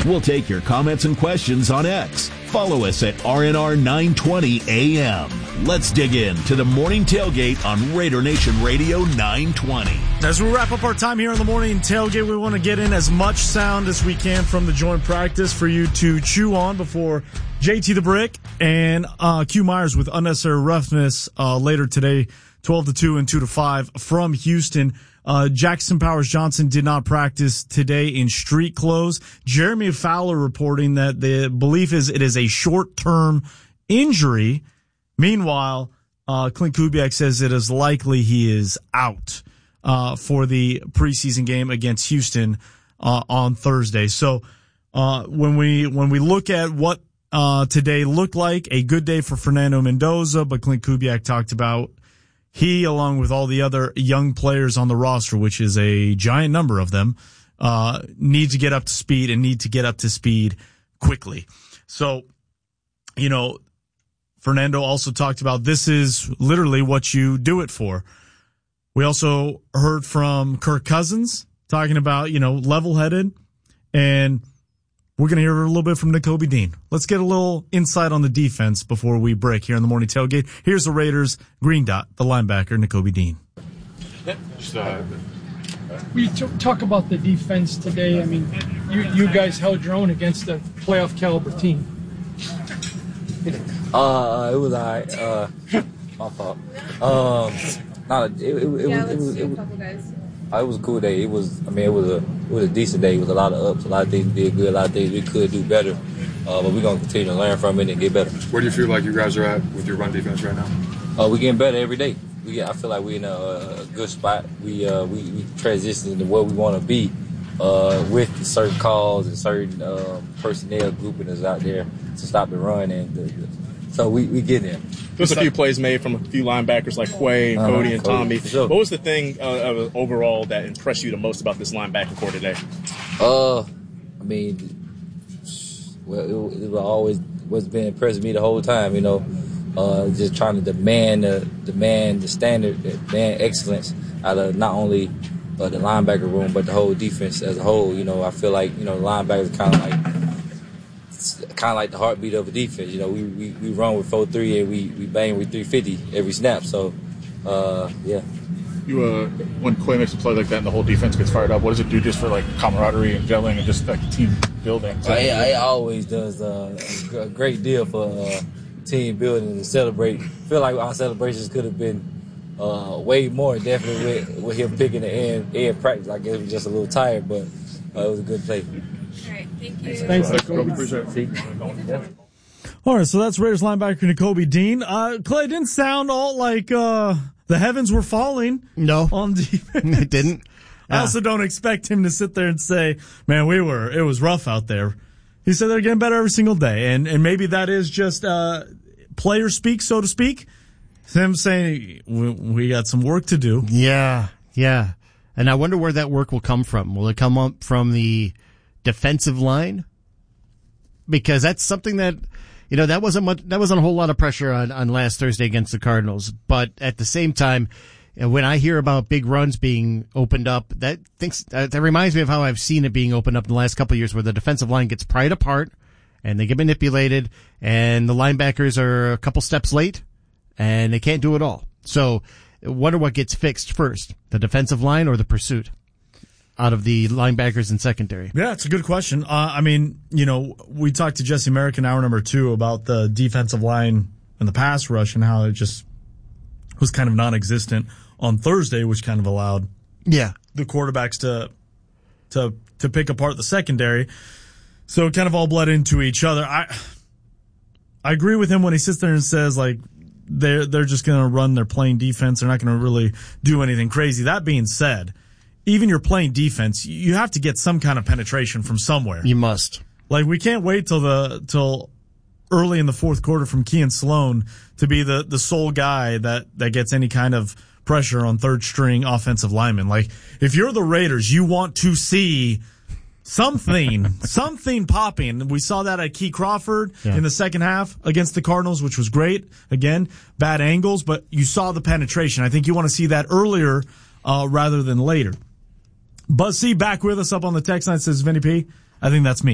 We'll take your comments and questions on X. Follow us at RNR 920 AM. Let's dig in to the Morning Tailgate on Raider Nation Radio 920. As we wrap up our time here on the Morning Tailgate, we want to get in as much sound as we can from the joint practice for you to chew on before JT the Brick and Q Myers with Unnecessary Roughness later today, 12 to 2 and 2 to 5 from Houston. Jackson Powers Johnson did not practice today in street clothes. Jeremy Fowler reporting that the belief is it is a short-term injury. Meanwhile, Clint Kubiak says it is likely he is out for the preseason game against Houston on Thursday. So when we look at what today looked like, a good day for Fernando Mendoza, but Clint Kubiak talked about he, along with all the other young players on the roster, which is a giant number of them, need to get up to speed and need to get up to speed quickly. So, you know, Fernando also talked about this is literally what you do it for. We also heard from Kirk Cousins talking about, you know, level-headed, and we're going to hear a little bit from Nakobe Dean. Let's get a little insight on the defense before we break here on the Morning Tailgate. Here's the Raiders' green dot, the linebacker, Nakobe Dean. We talk about the defense today. I mean, you guys held your own against a playoff caliber team. It was all right. My fault. It was a cool day. It was a decent day. It was a lot of ups, a lot of things we did good, a lot of things we could do better. But we're going to continue to learn from it and get better. Where do you feel like you guys are at with your run defense right now? We're getting better every day. I feel like we're in a good spot. We transition into where we want to be with certain calls and certain personnel grouping us out there to stop the run. So we get there. There's a few plays made from a few linebackers like Quay and Cody and Tommy. Sure. What was the thing overall that impressed you the most about this linebacker core today? It was always what's been impressing me the whole time. You know, just trying to demand the standard, demand excellence out of not only the linebacker room but the whole defense as a whole. You know, I feel like the linebackers kind of like the heartbeat of a defense. You know, we run with 4-3 and we bang with 350 every snap. So, yeah. You when Quay makes a play like that and the whole defense gets fired up, what does it do just for like camaraderie and gelling and just like team building? It always does a great deal for team building and celebrate. I feel like our celebrations could have been way more, definitely with him picking the end practice. I guess we were just a little tired, but it was a good play. All right, thank you. Thanks, All right, so that's Raiders linebacker Nakobe Dean. Clay, didn't sound all like the heavens were falling. No. On defense. It didn't. I also don't expect him to sit there and say, man, it was rough out there. He said they're getting better every single day. And maybe that is just player speak, so to speak. Him saying, we got some work to do. Yeah. And I wonder where that work will come from. Will it come up from the defensive line? Because that's something that, that wasn't a whole lot of pressure on last Thursday against the Cardinals. But at the same time, when I hear about big runs being opened up, that reminds me of how I've seen it being opened up in the last couple of years, where the defensive line gets pried apart and they get manipulated, and the linebackers are a couple steps late and they can't do it all. So I wonder what gets fixed first, the defensive line or the pursuit out of the linebackers and secondary? Yeah, it's a good question. We talked to Jesse Merrick in hour number 2 about the defensive line and the pass rush and how it just was kind of non-existent on Thursday, which kind of allowed the quarterbacks to pick apart the secondary. So it kind of all bled into each other. I agree with him when he sits there and says, like, they're just going to run their plain defense. They're not going to really do anything crazy. That being said, even your plain defense, you have to get some kind of penetration from somewhere. You must. Like, we can't wait till early in the fourth quarter from Kean Sloan to be the sole guy that gets any kind of pressure on third string offensive linemen. Like, if you're the Raiders, you want to see something popping. We saw that at Key Crawford in the second half against the Cardinals, which was great. Again, bad angles, but you saw the penetration. I think you want to see that earlier rather than later. Buzz C back with us up on the text line says, Vinny P, I think that's me.